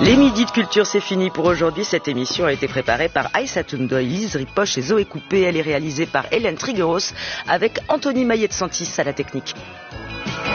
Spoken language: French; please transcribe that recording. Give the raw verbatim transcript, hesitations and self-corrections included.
Les midis de culture, c'est fini pour aujourd'hui. Cette émission a été préparée par Aïssatou Ndoye, Lise Ripoche et Zoé Coupé. Elle est réalisée par Hélène Trigueros avec Anthony Maillet de Santis à la technique.